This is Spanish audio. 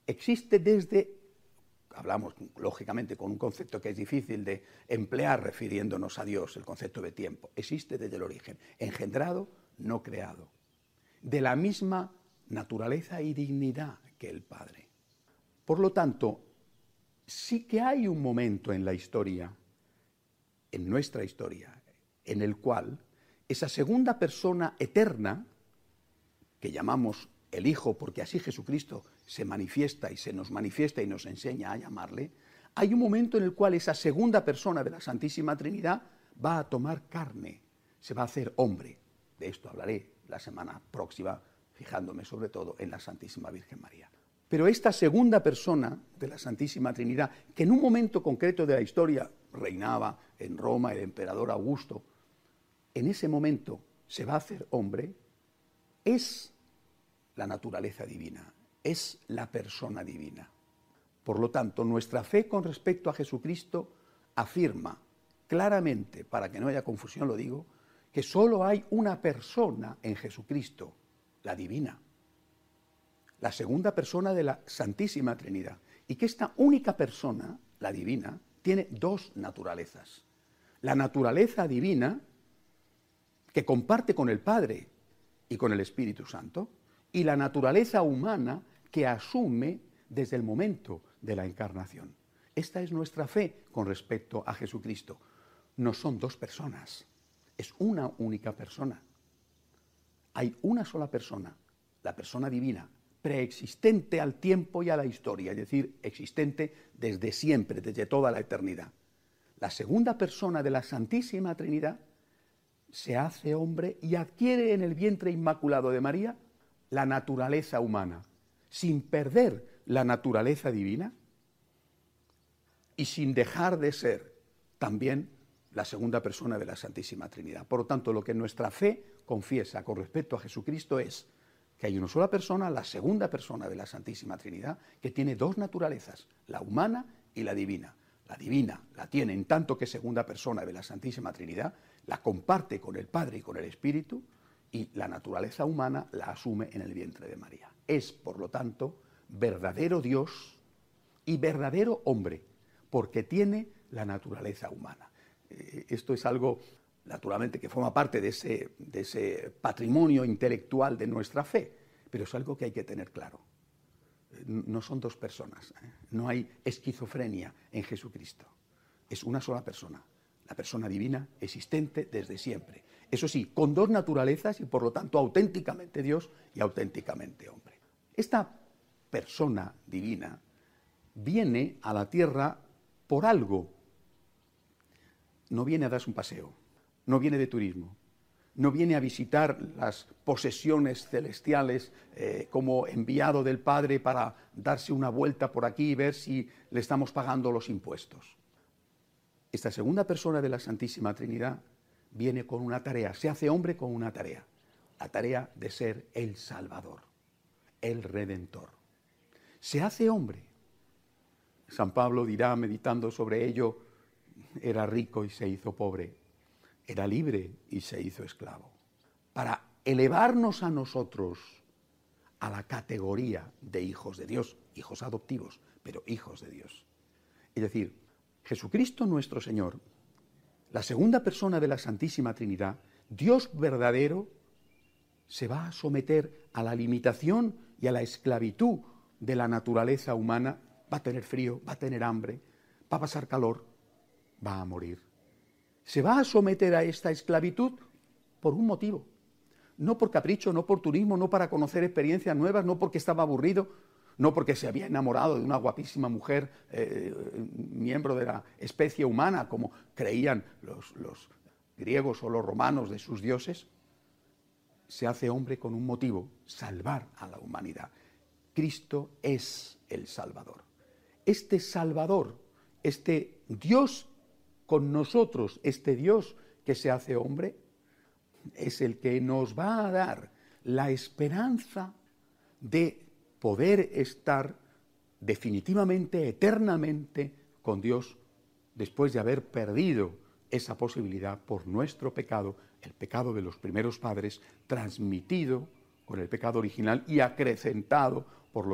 existe desde, hablamos lógicamente con un concepto que es difícil de emplear refiriéndonos a Dios, el concepto de tiempo, existe desde el origen, engendrado, no creado, de la misma naturaleza y dignidad que el Padre. Por lo tanto, sí que hay un momento en la historia, en nuestra historia, en el cual esa segunda persona eterna, que llamamos el Hijo, porque así Jesucristo se manifiesta y se nos manifiesta y nos enseña a llamarle, hay un momento en el cual esa segunda persona de la Santísima Trinidad va a tomar carne, se va a hacer hombre. De esto hablaré la semana próxima, fijándome sobre todo en la Santísima Virgen María. Pero esta segunda persona de la Santísima Trinidad, que en un momento concreto de la historia reinaba en Roma el emperador Augusto, en ese momento se va a hacer hombre, es la naturaleza divina, es la persona divina. Por lo tanto, nuestra fe con respecto a Jesucristo afirma claramente, para que no haya confusión lo digo, que solo hay una persona en Jesucristo, la divina, la segunda persona de la Santísima Trinidad, y que esta única persona, la divina, tiene dos naturalezas. La naturaleza divina, que comparte con el Padre y con el Espíritu Santo, y la naturaleza humana que asume desde el momento de la encarnación. Esta es nuestra fe con respecto a Jesucristo. No son dos personas, es una única persona. Hay una sola persona, la persona divina, preexistente al tiempo y a la historia, es decir, existente desde siempre, desde toda la eternidad. La segunda persona de la Santísima Trinidad se hace hombre y adquiere en el vientre inmaculado de María la naturaleza humana, sin perder la naturaleza divina y sin dejar de ser también la segunda persona de la Santísima Trinidad. Por lo tanto, lo que nuestra fe confiesa con respecto a Jesucristo es que hay una sola persona, la segunda persona de la Santísima Trinidad, que tiene dos naturalezas, la humana y la divina. La divina la tiene en tanto que segunda persona de la Santísima Trinidad, la comparte con el Padre y con el Espíritu, y la naturaleza humana la asume en el vientre de María. Es, por lo tanto, verdadero Dios y verdadero hombre, porque tiene la naturaleza humana. Esto es algo, naturalmente, que forma parte de ese patrimonio intelectual de nuestra fe, pero es algo que hay que tener claro. No son dos personas, no hay esquizofrenia en Jesucristo. Es una sola persona, la persona divina existente desde siempre. Eso sí, con dos naturalezas y por lo tanto auténticamente Dios y auténticamente hombre. Esta persona divina viene a la tierra por algo. No viene a darse un paseo, no viene de turismo, no viene a visitar las posesiones celestiales como enviado del Padre para darse una vuelta por aquí y ver si le estamos pagando los impuestos. Esta segunda persona de la Santísima Trinidad viene con una tarea, se hace hombre con una tarea, la tarea de ser el Salvador, el Redentor. Se hace hombre. San Pablo dirá, meditando sobre ello, era rico y se hizo pobre, era libre y se hizo esclavo, para elevarnos a nosotros a la categoría de hijos de Dios, hijos adoptivos, pero hijos de Dios. Es decir, Jesucristo nuestro Señor, la segunda persona de la Santísima Trinidad, Dios verdadero, se va a someter a la limitación y a la esclavitud de la naturaleza humana. Va a tener frío, va a tener hambre, va a pasar calor, va a morir. Se va a someter a esta esclavitud por un motivo. No por capricho, no por turismo, no para conocer experiencias nuevas, no porque estaba aburrido, no porque se había enamorado de una guapísima mujer, miembro de la especie humana, como creían los griegos o los romanos de sus dioses. Se hace hombre con un motivo, salvar a la humanidad. Cristo es el Salvador. Este Salvador, este Dios con nosotros, este Dios que se hace hombre, es el que nos va a dar la esperanza de poder estar definitivamente, eternamente con Dios, después de haber perdido esa posibilidad por nuestro pecado, el pecado de los primeros padres, transmitido con el pecado original y acrecentado por los